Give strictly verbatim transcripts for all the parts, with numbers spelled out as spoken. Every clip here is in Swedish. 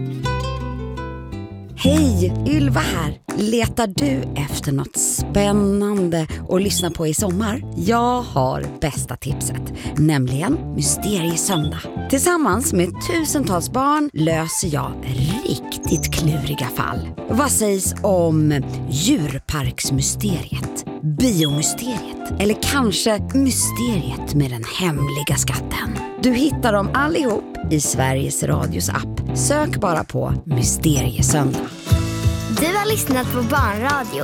Hej, Ylva här. Letar du efter något spännande att lyssna på i sommar? Jag har bästa tipset, nämligen Mysteriesöndag. Tillsammans med tusentals barn löser jag riktigt kluriga fall. Vad sägs om djurparksmysteriet, biomysteriet eller kanske mysteriet med den hemliga skatten? Du hittar dem allihop i Sveriges Radios app. Sök bara på Mysteriesöndag. Du har lyssnat på Barnradion.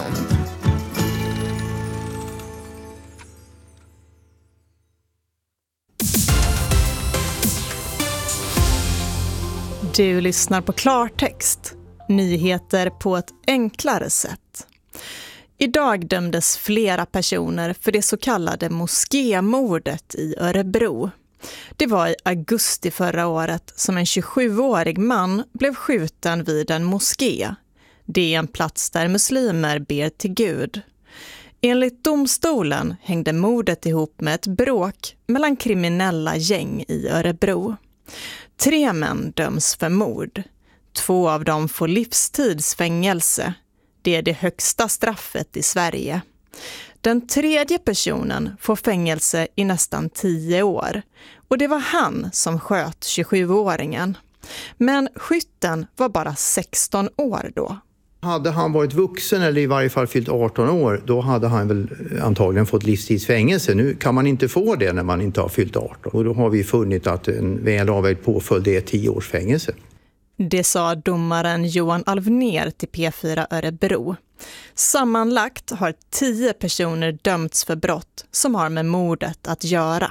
Du lyssnar på Klartext. Nyheter på ett enklare sätt. Idag dömdes flera personer för det så kallade moskémordet i Örebro. Det var i augusti förra året som en tjugosjuårig man blev skjuten vid en moské. Det är en plats där muslimer ber till Gud. Enligt domstolen hängde mordet ihop med ett bråk mellan kriminella gäng i Örebro. Tre män döms för mord. Två av dem får livstidsfängelse. Det är det högsta straffet i Sverige. Den tredje personen får fängelse i nästan tio år. Och det var han som sköt tjugosjuåringen. Men skytten var bara sexton år då. Hade han varit vuxen eller i varje fall fyllt arton år, då hade han väl antagligen fått livstidsfängelse. Nu kan man inte få det när man inte har fyllt arton. Och då har vi funnit att en väl avvägd påföljd är tio års fängelse. Det sa domaren Johan Alvner till P fyra Örebro. Sammanlagt har tio personer dömts för brott som har med mordet att göra.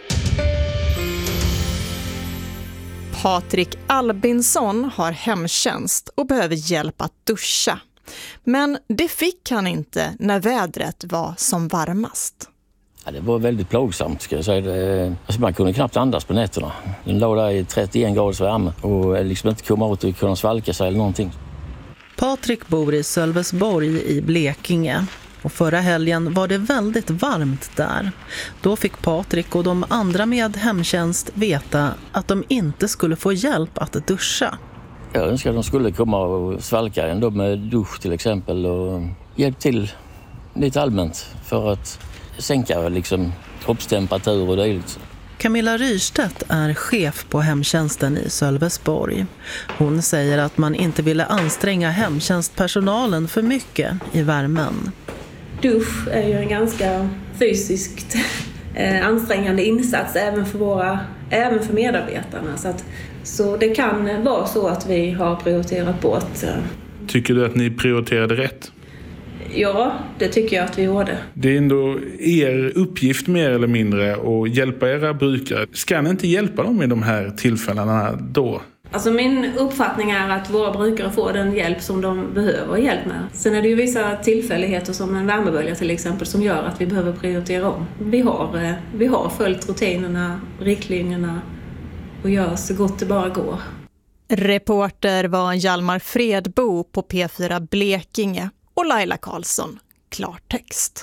Patrik Albinsson har hemtjänst och behöver hjälp att duscha. Men det fick han inte när vädret var som varmast. Ja, det var väldigt plågsamt, ska jag säga. Det, alltså man kunde knappt andas på nätterna. Den låg där i trettioen graders värme och liksom inte komma åt och kunna svalka sig eller någonting. Patrik bor i Sölvesborg i Blekinge. Och förra helgen var det väldigt varmt där. Då fick Patrik och de andra med hemtjänst veta att de inte skulle få hjälp att duscha. Jag önskar att de skulle komma och svalka ändå med dusch till exempel och hjälp till lite allmänt för att sänka liksom kroppstemperatur och dylikt. Camilla Ryrstedt är chef på hemtjänsten i Sölvesborg. Hon säger att man inte ville anstränga hemtjänstpersonalen för mycket i värmen. Dusch är ju en ganska fysiskt ansträngande insats även för, våra, även för medarbetarna. Så, att, så det kan vara så att vi har prioriterat bort. Tycker du att ni prioriterade rätt? Ja, det tycker jag att vi gjorde. Det är ändå er uppgift mer eller mindre att hjälpa era brukare. Ska ni inte hjälpa dem i de här tillfällena då? Alltså min uppfattning är att våra brukare får den hjälp som de behöver hjälp med. Sen är det ju vissa tillfälligheter som en värmebölja till exempel som gör att vi behöver prioritera om. Vi har, vi har följt rutinerna, riktlinjerna och gör så gott det bara går. Reporter var Hjalmar Fredbo på P fyra Blekinge och Laila Karlsson, Klartext.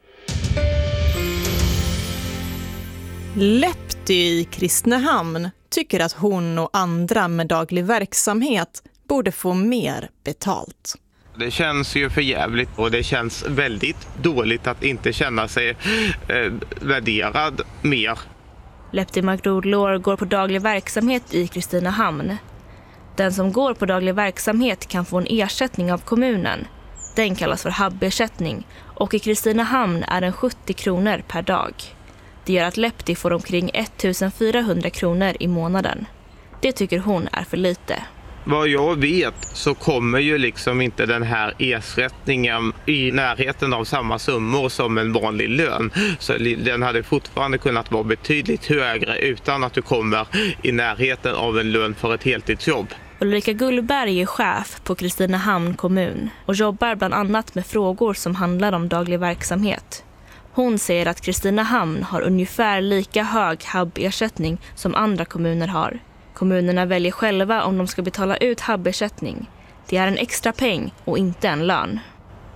Lepty i Kristinehamn tycker att hon och andra med daglig verksamhet borde få mer betalt. Det känns ju för jävligt och det känns väldigt dåligt att inte känna sig eh, värderad mer. Lepty McDoodlore går på daglig verksamhet i Kristinehamn. Den som går på daglig verksamhet kan få en ersättning av kommunen. Den kallas för hubbersättning och i Kristinehamn är den sjuttio kronor per dag. Det gör att Lepty får omkring ettusenfyrahundra kronor i månaden. Det tycker hon är för lite. Vad jag vet så kommer ju liksom inte den här ersättningen i närheten av samma summor som en vanlig lön. Så den hade fortfarande kunnat vara betydligt högre utan att du kommer i närheten av en lön för ett heltidsjobb. Ulrika Gullberg är chef på Kristinehamn kommun och jobbar bland annat med frågor som handlar om daglig verksamhet. Hon säger att Kristinehamn har ungefär lika hög hubbersättning som andra kommuner har. Kommunerna väljer själva om de ska betala ut hubbersättning. Det är en extra peng och inte en lön.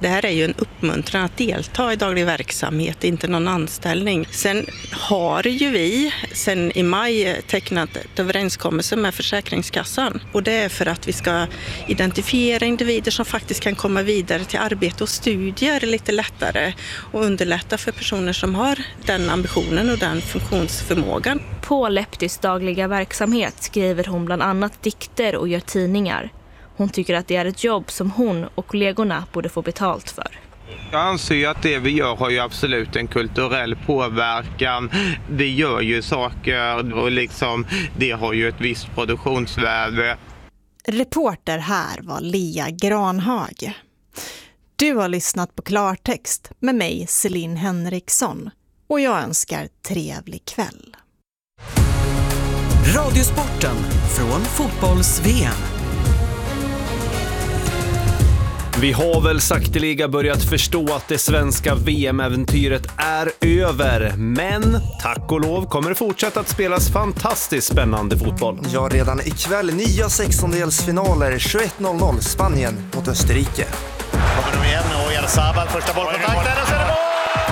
Det här är ju en uppmuntran att delta i daglig verksamhet, inte någon anställning. Sen har ju vi sen i maj tecknat ett överenskommelse med Försäkringskassan. Och det är för att vi ska identifiera individer som faktiskt kan komma vidare till arbete och studier lite lättare. Och underlätta för personer som har den ambitionen och den funktionsförmågan. På Leptis dagliga verksamhet skriver hon bland annat dikter och gör tidningar. Hon tycker att det är ett jobb som hon och kollegorna borde få betalt för. Jag anser ju att det vi gör har ju absolut en kulturell påverkan. Vi gör ju saker och liksom, det har ju ett visst produktionsvärde. Reporter här var Lea Granhage. Du har lyssnat på Klartext med mig, Celine Henriksson. Och jag önskar trevlig kväll. Radiosporten från fotbolls-V M. Vi har väl sakteliga börjat förstå att det svenska V M-äventyret är över. Men tack och lov kommer det fortsätta att spelas fantastiskt spännande fotboll. Ja, redan ikväll nya sextondelsfinaler tjugoett noll noll Spanien mot Österrike. Kommer de igen och Jarzabal första bollkontakten och så är det mål!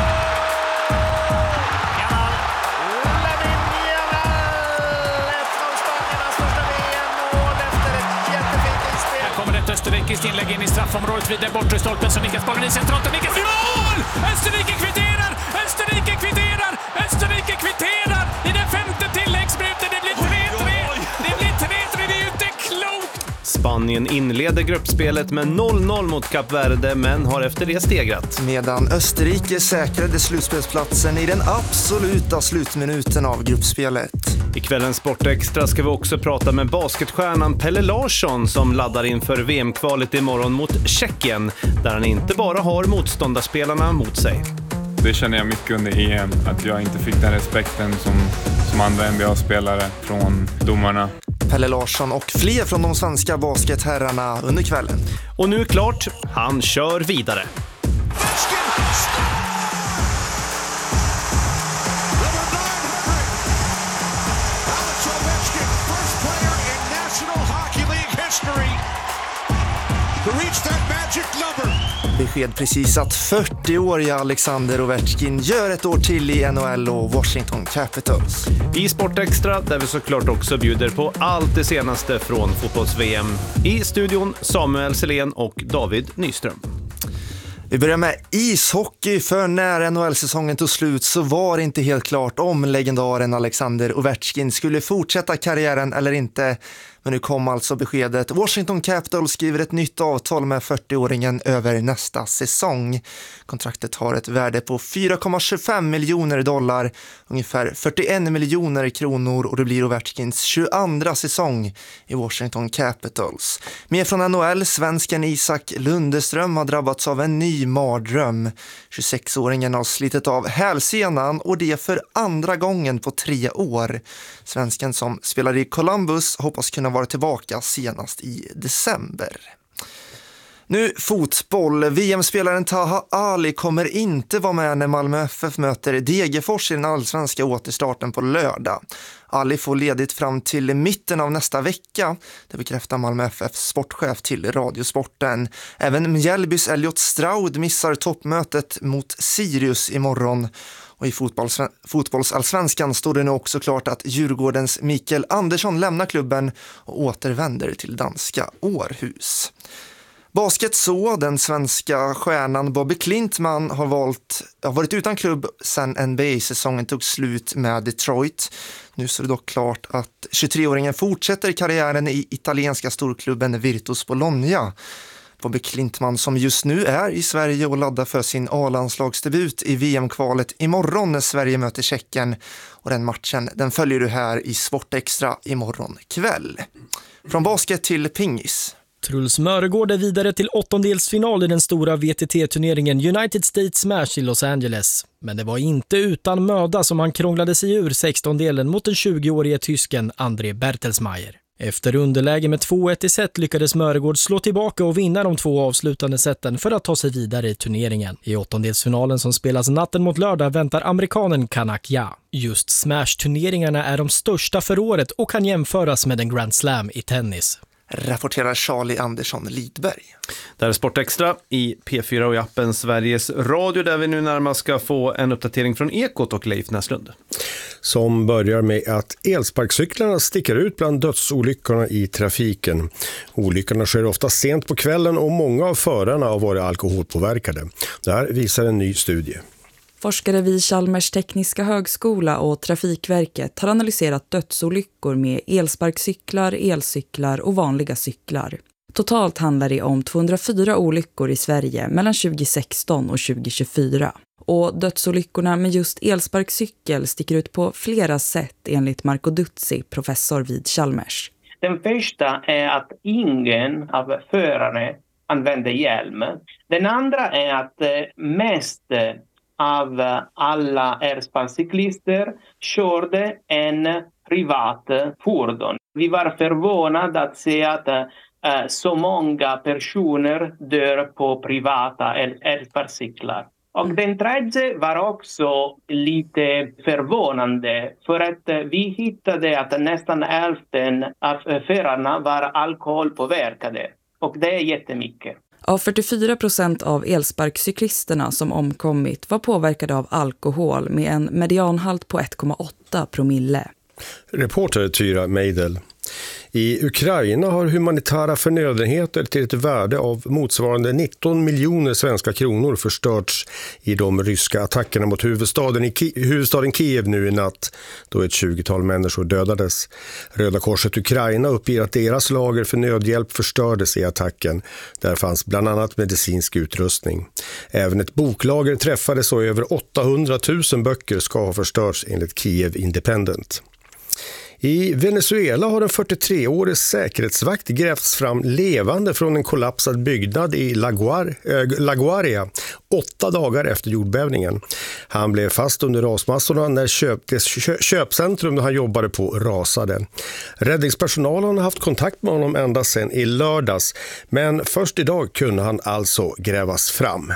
Österrikiskt inlägg in i straffområdet vid den bortre stolpen som nickas bakom i centralt och nickas i mål! Österrike kvitterar! Österrike kvitterar! Österrike kvitterar! I den femte tilläggsminuten, det blir tre tre! Det blir tre tre, det är ju inte klokt! Spanien inleder gruppspelet med noll noll mot Kap Verde men har efter det stegrat. Medan Österrike säkrade slutspelsplatsen i den absoluta slutminuten av gruppspelet. I kvällens Sportextra ska vi också prata med basketstjärnan Pelle Larsson som laddar inför V M-kvalet imorgon mot Tjeckien där han inte bara har motståndarspelarna mot sig. Det känner jag mycket under E M, att jag inte fick den respekten som, som andra N B A-spelare från domarna. Pelle Larsson och fler från de svenska basketherrarna under kvällen. Och nu är klart, han kör vidare. Besked precis att fyrtio-åriga Alexander Ovechkin gör ett år till i N H L och Washington Capitals. I Sportextra där vi såklart också bjuder på allt det senaste från fotbolls-V M. I studion Samuel Selén och David Nyström. Vi börjar med ishockey, för när N H L-säsongen tog slut så var det inte helt klart om legendaren Alexander Ovechkin skulle fortsätta karriären eller inte. Men nu kom alltså beskedet. Washington Capitals skriver ett nytt avtal med fyrtio-åringen över nästa säsong. Kontraktet har ett värde på fyra komma tjugofem miljoner dollar, ungefär fyrtioen miljoner kronor, och det blir Ovechkins tjugoandra säsong i Washington Capitals. Mer från N H L, svensken Isak Lundeström har drabbats av en ny mardröm. tjugosexåringen har slitit av hälsenan och det för andra gången på tre år. Svensken som spelar i Columbus hoppas kunna vara tillbaka senast i december. Nu fotboll. V M-spelaren Taha Ali kommer inte vara med när Malmö F F möter Degerfors i den allsvenska återstarten på lördag. Ali får ledigt fram till mitten av nästa vecka. Det bekräftar Malmö F F:s sportchef till Radiosporten. Även Mjällbys Elliot Stroud missar toppmötet mot Sirius imorgon. Och i fotbolls- fotbollsallsvenskan står det nu också klart att Djurgårdens Mikael Andersson lämnar klubben och återvänder till danska Århus. Basket så, den svenska stjärnan Bobby Klintman har, valt, har varit utan klubb sedan N B A-säsongen tog slut med Detroit. Nu så är det dock klart att tjugotre-åringen fortsätter karriären i italienska storklubben Virtus Bologna. Bobby Klintman som just nu är i Sverige och laddar för sin A-landslagsdebut i V M-kvalet imorgon när Sverige möter Tjeckien. Och den matchen den följer du här i Sportextra imorgon kväll. Från basket till pingis. Truls Mörgård är vidare till åttondelsfinal i den stora V T T-turneringen United States Smash i Los Angeles. Men det var inte utan möda som han krånglade sig ur sextondelen mot den tjugoårige tysken André Bertelsmeier. Efter underläge med två ett i set lyckades Mörgård slå tillbaka och vinna de två avslutande seten för att ta sig vidare i turneringen. I åttondelsfinalen som spelas natten mot lördag väntar amerikanen Kanak Ja. Just Smash-turneringarna är de största för året och kan jämföras med en Grand Slam i tennis. rapporterar Charlie Andersson Lidberg. Det här är Sportextra i P fyra och i appen Sveriges Radio, där vi nu närmast ska få en uppdatering från Ekot och Leif Näslund. Som börjar med att elsparkcyklarna sticker ut bland dödsolyckorna i trafiken. Olyckorna sker ofta sent på kvällen och många av förarna har varit alkoholpåverkade. Det här visar en ny studie. Forskare vid Chalmers tekniska högskola och Trafikverket har analyserat dödsolyckor med elsparkcyklar, elcyklar och vanliga cyklar. Totalt handlar det om tvåhundrafyra olyckor i Sverige mellan tjugohundrasexton och tjugohundratjugofyra. Och dödsolyckorna med just elsparkcykel sticker ut på flera sätt enligt Marco Duzzi, professor vid Chalmers. Den första är att ingen av förare använder hjälm. Den andra är att mest av alla elsparkcyklister körde en privat fordon. Vi var förvånade att se att uh, så många personer dör på privata elsparkcyklar. Och den tredje var också lite förvånande, för att vi hittade att nästan hälften av förarna var alkoholpåverkade. Och det är jättemycket. Av fyrtiofyra procent av elsparkcyklisterna som omkommit var påverkade av alkohol med en medianhalt på ett komma åtta promille. Reporter Tyra Meidel. I Ukraina har humanitära förnödenheter till ett värde av motsvarande nitton miljoner svenska kronor förstörts i de ryska attackerna mot huvudstaden, i Ki- huvudstaden Kiev nu i natt, då ett tjugotal människor dödades. Röda Korset Ukraina uppger att deras lager för nödhjälp förstördes i attacken. Där fanns bland annat medicinsk utrustning. Även ett boklager träffades och över åttahundratusen böcker ska ha förstörts enligt Kiev Independent. I Venezuela har en fyrtiotreårig säkerhetsvakt grävts fram levande från en kollapsad byggnad i La Guar- äh, La Guaria åtta dagar efter jordbävningen. Han blev fast under rasmassorna när köp- det köpcentrum där han jobbade på rasade. Räddningspersonalen har haft kontakt med honom ända sedan i lördags, men först idag kunde han alltså grävas fram.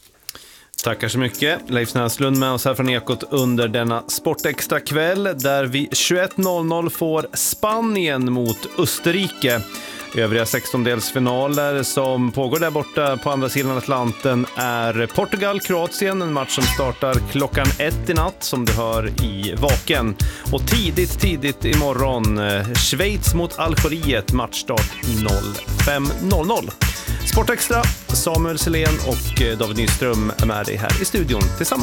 Tackar så mycket. Leif Näslund med oss här från Ekot under denna Sportextra kväll, där vi tjugoett noll noll får Spanien mot Österrike. Övriga sextondelsfinaler som pågår där borta på andra sidan Atlanten är Portugal-Kroatien, en match som startar klockan ett i natt som du hör i Vaken. Och tidigt, tidigt imorgon Schweiz mot Algeriet, matchstart fem noll noll. Sportextra, Samuel Selén och David Nyström är med dig här i studion tillsammans.